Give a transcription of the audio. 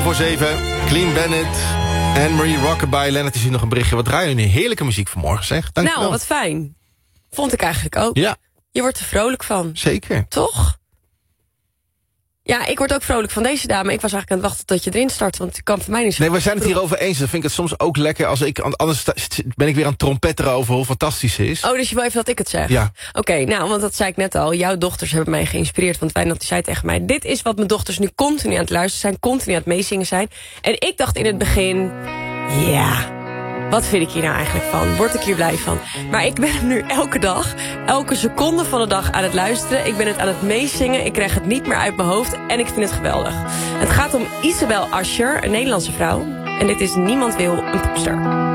7. Clean Bennett, Anne-Marie Rockabye. Lennart is hier nog een berichtje. Wat draaien jullie heerlijke muziek vanmorgen, zeg. Dankjewel. Nou, wat fijn. Vond ik eigenlijk ook. Ja. Je wordt er vrolijk van. Zeker. Toch? Ja, ik word ook vrolijk van deze dame. Ik was eigenlijk aan het wachten tot je erin start, want het kan voor mij niet zo. Nee, we zijn het hierover eens. Dan vind ik het soms ook lekker als ik... Anders ben ik weer aan het trompetteren over hoe fantastisch ze is. Oh, dus je wil even dat ik het zeg? Ja. Oké, nou, want dat zei ik net al. Jouw dochters hebben mij geïnspireerd. Want Wijnand zei tegen mij... Dit is wat mijn dochters nu continu aan het luisteren zijn. Continu aan het meezingen zijn. En ik dacht in het begin... Ja... Wat vind ik hier nou eigenlijk van? Word ik hier blij van? Maar ik ben hem nu elke dag, elke seconde van de dag aan het luisteren. Ik ben het aan het meezingen. Ik krijg het niet meer uit mijn hoofd. En ik vind het geweldig. Het gaat om Isabel Ascher, een Nederlandse vrouw. En dit is Niemand wil een popster.